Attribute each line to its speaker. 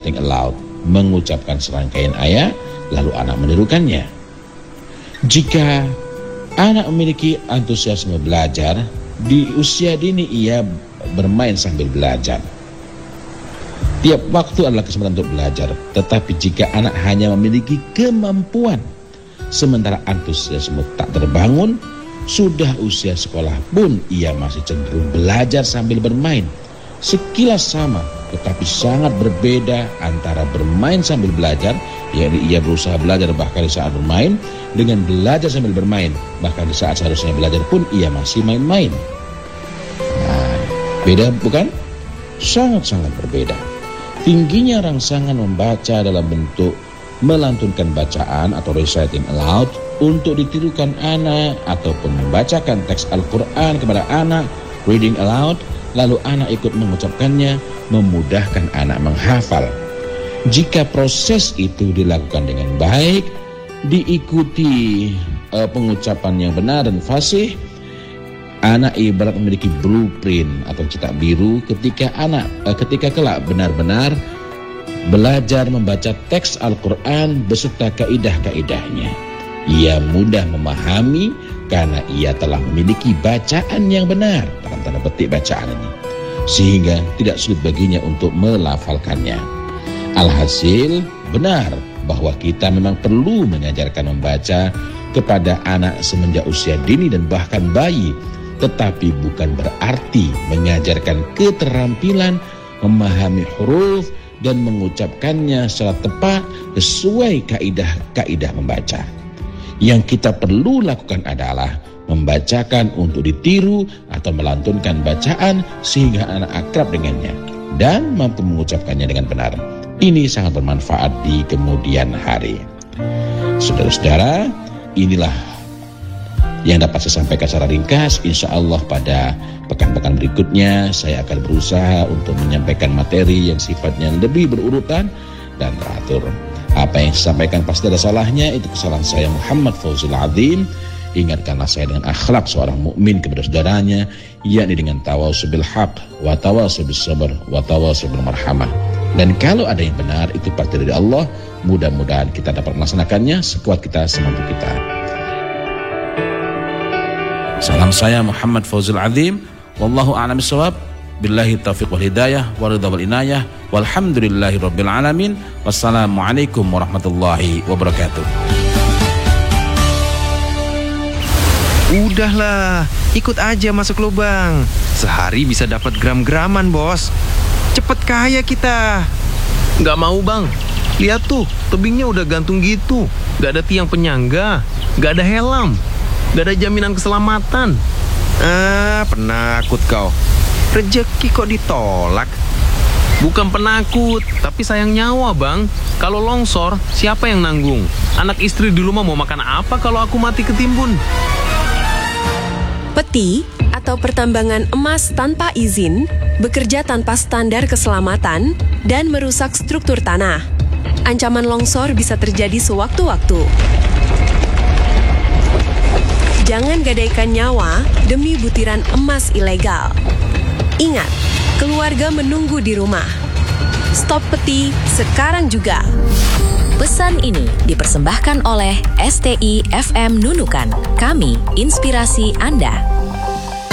Speaker 1: reciting aloud, mengucapkan serangkaian ayat, lalu anak menirukannya. Jika anak memiliki antusiasme belajar, di usia dini ia bermain sambil belajar. Tiap waktu adalah kesempatan untuk belajar. Tetapi jika anak hanya memiliki kemampuan, sementara antusiasme tak terbangun, sudah usia sekolah pun ia masih cenderung belajar sambil bermain. Sekilas sama, tetapi sangat berbeda antara bermain sambil belajar, yakni ia berusaha belajar bahkan di saat bermain, dengan belajar sambil bermain, bahkan di saat seharusnya belajar pun ia masih main-main. Nah, beda bukan? Sangat-sangat berbeda. Tingginya rangsangan membaca dalam bentuk melantunkan bacaan atau reciting aloud untuk ditirukan anak, ataupun membacakan teks Al-Quran kepada anak, reading aloud, lalu anak ikut mengucapkannya, memudahkan anak menghafal. Jika proses itu dilakukan dengan baik, diikuti pengucapan yang benar dan fasih, anak ibarat memiliki blueprint atau cetak biru ketika kelak benar-benar belajar membaca teks Al-Quran beserta kaidah-kaidahnya. Ia mudah memahami karena ia telah memiliki bacaan yang benar, dalam tanda petik bacaan ini, sehingga tidak sulit baginya untuk melafalkannya. Alhasil, benar bahwa kita memang perlu mengajarkan membaca kepada anak semenjak usia dini dan bahkan bayi, tetapi bukan berarti mengajarkan keterampilan memahami huruf dan mengucapkannya secara tepat sesuai kaidah-kaidah membaca. Yang kita perlu lakukan adalah membacakan untuk ditiru atau melantunkan bacaan sehingga anak akrab dengannya dan mampu mengucapkannya dengan benar. Ini sangat bermanfaat di kemudian hari. Saudara-saudara, inilah yang dapat saya sampaikan secara ringkas. Insya Allah pada pekan-pekan berikutnya saya akan berusaha untuk menyampaikan materi yang sifatnya lebih berurutan dan teratur. Apa yang saya sampaikan pasti ada salahnya, itu kesalahan saya Muhammad Fauzul Adzim. Ingatkanlah saya dengan akhlak seorang mukmin kepada saudaranya, yakni dengan tawassul bil haq wa tawassul bis sabr wa tawassul bil marhamah. Dan kalau ada yang benar, itu pasti dari Allah. Mudah-mudahan kita dapat melaksanakannya sekuat kita, semampu kita. Salam saya Muhammad Fauzul Adzim. Wallahu a'lam bishawab. Billahi taufiq wal hidayah wa ridha wal inayah. Walhamdulillahi rabbil alamin. Wassalamualaikum warahmatullahi wabarakatuh.
Speaker 2: Udahlah, ikut aja masuk lubang. Sehari bisa dapat gram-graman, bos. Cepet kaya kita.
Speaker 3: Gak mau, Bang. Lihat tuh, tebingnya udah gantung gitu. Gak ada tiang penyangga, gak ada helm, gak ada jaminan keselamatan.
Speaker 2: Penakut kau. Rezeki kok ditolak?
Speaker 3: Bukan penakut, tapi sayang nyawa, Bang. Kalau longsor, siapa yang nanggung? Anak istri di rumah mau makan apa kalau aku mati ketimbun?
Speaker 4: Peti atau pertambangan emas tanpa izin, bekerja tanpa standar keselamatan, dan merusak struktur tanah. Ancaman longsor bisa terjadi sewaktu-waktu. Jangan gadaikan nyawa demi butiran emas ilegal. Ingat, keluarga menunggu di rumah. Stop peti sekarang juga.
Speaker 5: Pesan ini dipersembahkan oleh STI FM Nunukan. Kami inspirasi Anda.